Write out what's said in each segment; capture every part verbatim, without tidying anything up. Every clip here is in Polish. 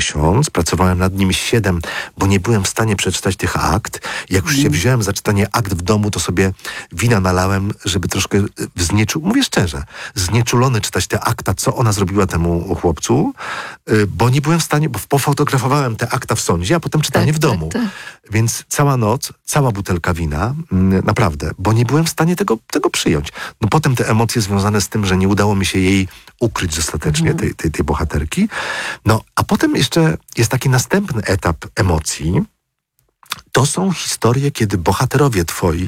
miesiąc, pracowałem nad nim siedem, bo nie byłem w stanie przeczytać tych akt. Jak już się wziąłem za czytanie akt w domu, to sobie wina nalałem, żeby troszkę znieczulony, mówię szczerze, znieczulony czytać te akta, co ona zrobiła temu chłopcu, bo nie byłem w stanie, bo pofotografowałem te akta w sądzie, a potem czytanie tak, w domu. Tak, tak. Więc cała noc, cała butelka wina, naprawdę, bo nie byłem w stanie tego, tego przyjąć. No potem te emocje związane z tym, że nie udało mi się jej ukryć dostatecznie, tej, tej, tej bohaterki. No, a potem jeszcze jest taki następny etap emocji. To są historie, kiedy bohaterowie twoi,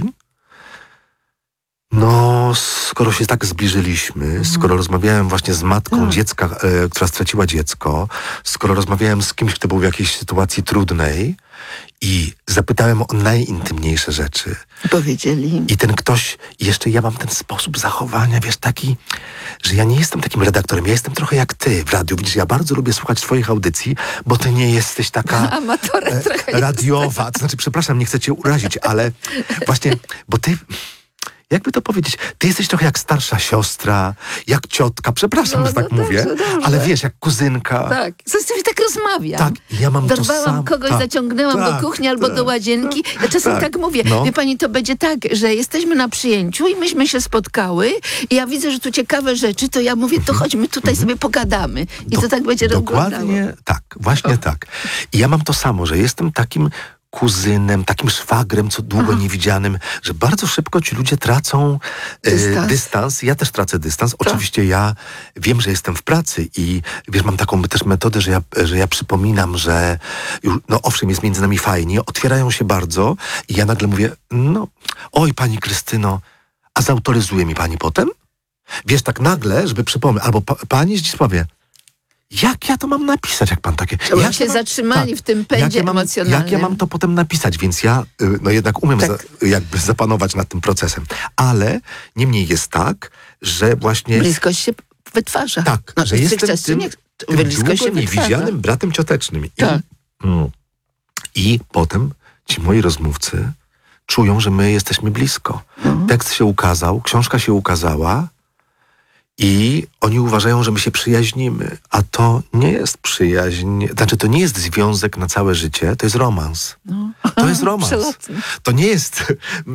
no, skoro się tak zbliżyliśmy, mhm. skoro rozmawiałem właśnie z matką mhm. dziecka, e, która straciła dziecko, skoro rozmawiałem z kimś, kto był w jakiejś sytuacji trudnej i zapytałem o najintymniejsze rzeczy. Powiedzieli. I ten ktoś, jeszcze ja mam ten sposób zachowania, wiesz, taki, że ja nie jestem takim redaktorem, ja jestem trochę jak ty w radiu. Widzisz, ja bardzo lubię słuchać twoich audycji, bo ty nie jesteś taka Amatorem e, trochę radiowa. To znaczy, przepraszam, nie chcę cię urazić, ale właśnie, bo ty... Jakby to powiedzieć? Ty jesteś trochę jak starsza siostra, jak ciotka, przepraszam, no, że tak no, mówię, dobrze, dobrze. ale wiesz, jak kuzynka. Tak, z tym tak rozmawiam. Tak, ja mam to Dorwałam sam. kogoś, tak, zaciągnęłam tak, do kuchni albo tak, do łazienki. Ja czasem tak, tak mówię. no. Wie pani, to będzie tak, że jesteśmy na przyjęciu i myśmy się spotkały i ja widzę, że tu ciekawe rzeczy, to ja mówię, to chodźmy tutaj sobie pogadamy. I Do, to tak będzie rozglądało. Dokładnie tak, właśnie tak. I ja mam to samo, że jestem takim kuzynem, takim szwagrem, co długo Aha. niewidzianym, że bardzo szybko ci ludzie tracą e, Dystans. dystans. Ja też tracę dystans. Oczywiście ja wiem, że jestem w pracy i wiesz, mam taką też metodę, że ja, że ja przypominam, że już, no owszem, jest między nami fajnie, otwierają się bardzo i ja nagle mówię, no, oj pani Krystyno, a zautoryzuje mi pani potem? Wiesz, tak nagle, żeby przypomnieć, albo pa, pani Zdzisławie, jak ja to mam napisać, jak pan takie... Żeby jak się ja mam, zatrzymali tak, w tym pędzie jak ja mam, emocjonalnym. Jak ja mam to potem napisać, więc ja y, no jednak umiem Tak. za, jakby zapanować nad tym procesem. Ale niemniej jest tak, że właśnie... Bliskość się wytwarza. Tak, no, że jestem tym, nie, tym bliskość długo się wytwarza. niewidzianym bratem ciotecznym. I, Tak. mm, I potem ci moi rozmówcy czują, że my jesteśmy blisko. Mhm. Tekst się ukazał, książka się ukazała, i oni uważają, że my się przyjaźnimy, a to nie jest przyjaźń, znaczy to nie jest związek na całe życie, to jest romans. No. To jest romans. Przelotny. To nie jest...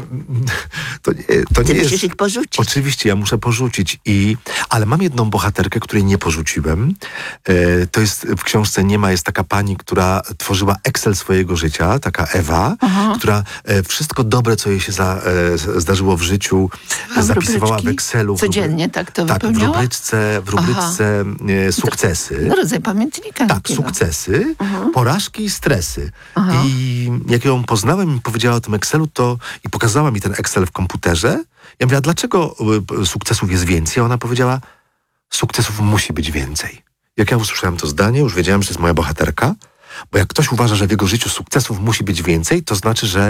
To nie, to Ty nie musisz jest... ich porzucić. Oczywiście, ja muszę porzucić. I, ale mam jedną bohaterkę, której nie porzuciłem. E, to jest w książce Nie ma, jest taka pani, która tworzyła Excel swojego życia, taka Ewa, Aha. która e, wszystko dobre, co jej się za, e, zdarzyło w życiu, A zapisywała rubryczki? w Excelu. W Codziennie tak to tak, w wypełniała? rubryczce, w rubryczce e, sukcesy. No, rodzaj pamiętnika. Tak, takiego. sukcesy, Mhm. porażki i stresy. Aha. I jak ją poznałem i powiedziała o tym Excelu, to i pokazała mi ten Excel w komputerze, ja mówię, a dlaczego y, sukcesów jest więcej? A ona powiedziała, sukcesów musi być więcej. Jak ja usłyszałem to zdanie, już wiedziałem, że to jest moja bohaterka, bo jak ktoś uważa, że w jego życiu sukcesów musi być więcej, to znaczy, że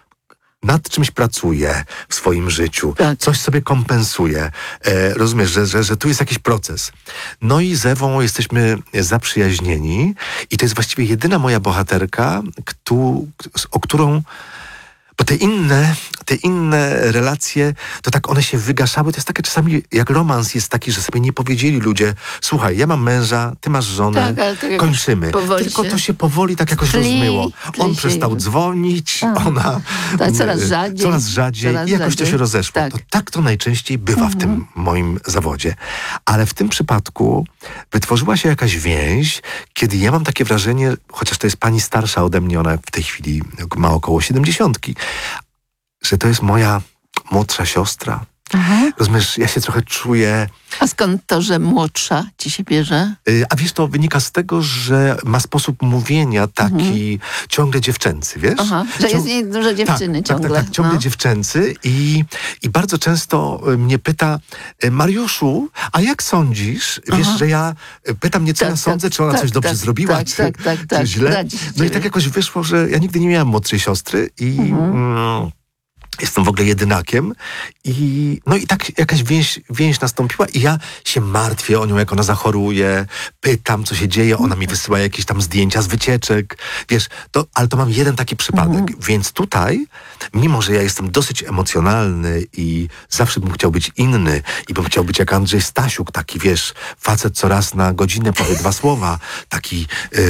nad czymś pracuje w swoim życiu, Tak. coś sobie kompensuje. E, rozumiesz, że, że, że tu jest jakiś proces. No i z Ewą jesteśmy zaprzyjaźnieni i to jest właściwie jedyna moja bohaterka, któ, o którą... Bo te inne, te inne relacje, to tak one się wygaszały. To jest takie czasami, jak romans jest taki, że sobie nie powiedzieli ludzie, słuchaj, ja mam męża, ty masz żonę, Tak, ale to jakoś kończymy. powoli Tylko się to się powoli tak jakoś tli, rozmyło. tli On się przestał już. dzwonić, A. ona... Tak, coraz rzadziej. Coraz rzadziej Coraz i jakoś rzadziej. to się rozeszło. Tak. To, tak to najczęściej bywa Mhm. w tym moim zawodzie. Ale w tym przypadku wytworzyła się jakaś więź, kiedy ja mam takie wrażenie, chociaż to jest pani starsza ode mnie, ona w tej chwili ma około siedemdziesiątki, że to jest moja młodsza siostra. Aha. Rozumiesz, ja się trochę czuję... A skąd to, że młodsza ci się bierze? Yy, a wiesz, to wynika z tego, że ma sposób mówienia taki mhm. ciągle dziewczęcy, wiesz? Aha, że Ciąg... jest w niej dużo dziewczyny tak, ciągle. Tak, tak, tak ciągle no. dziewczęcy i, i bardzo często mnie pyta, Mariuszu, a jak sądzisz? Wiesz, Aha. że ja pytam nie co Tak, ja sądzę, tak, czy ona tak, coś dobrze tak, zrobiła, tak, czy, tak, tak, czy tak, źle. radzi No i się. tak jakoś wyszło, że ja nigdy nie miałem młodszej siostry i... Mhm. Mm, jestem w ogóle jedynakiem i no i tak jakaś więź, więź nastąpiła i ja się martwię o nią, jak ona zachoruje, pytam, co się dzieje, ona mi wysyła jakieś tam zdjęcia z wycieczek, wiesz, to, ale to mam jeden taki przypadek, Mhm. więc tutaj, mimo że ja jestem dosyć emocjonalny i zawsze bym chciał być inny i bym chciał być jak Andrzej Stasiuk, taki, wiesz, facet co raz na godzinę powie dwa słowa, taki... Yy,